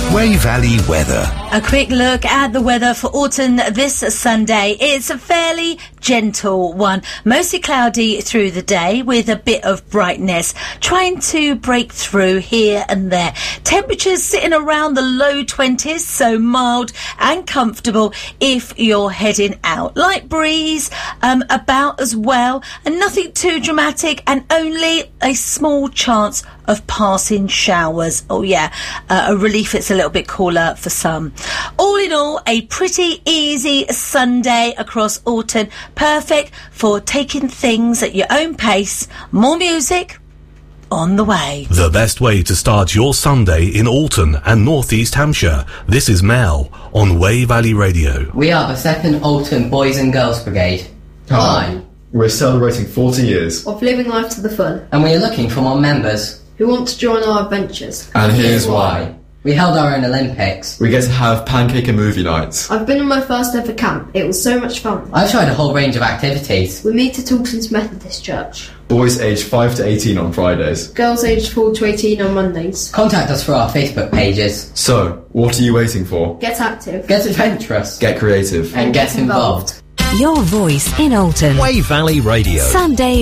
Wey Valley weather. A quick look at the weather for Alton this Sunday. It's a fairly gentle one. Mostly cloudy through the day with a bit of brightness, trying to break through here and there. Temperatures sitting around the low 20s, so mild and comfortable if you're heading out. Light breeze about as well, and nothing too dramatic, and only a small chance of passing showers. Oh yeah, a relief it's a little bit cooler for some. All in all, a pretty easy Sunday across Alton. Perfect for taking things at your own pace. More music on the way. The best way to start your Sunday in Alton and North East Hampshire. This is Mel on Wey Valley Radio. We are the 2nd Alton Boys and Girls Brigade. Hi. We're celebrating 40 years of living life to the full, and we are looking for more members who want to join our adventures. And here's why. We held our own Olympics. We get to have pancake and movie nights. I've been on my first ever camp. It was so much fun. I've tried a whole range of activities. We meet at Alton's Methodist Church. Boys aged 5 to 18 on Fridays. Girls aged 4 to 18 on Mondays. Contact us through our Facebook pages. So, what are you waiting for? Get active. Get adventurous. Get creative. And get involved. Your voice in Alton. Wey Valley Radio. Sunday